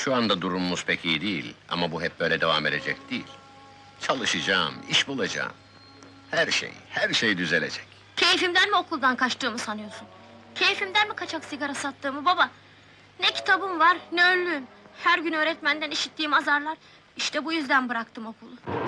Şu anda durumumuz pek iyi değil ama bu hep böyle devam edecek değil. Çalışacağım, iş bulacağım. Her şey düzelecek. Keyfimden mi okuldan kaçtığımı sanıyorsun? Keyfimden mi kaçak sigara sattığımı baba? Ne kitabım var, ne önlüğüm. Her gün öğretmenden işittiğim azarlar. İşte bu yüzden bıraktım okulu.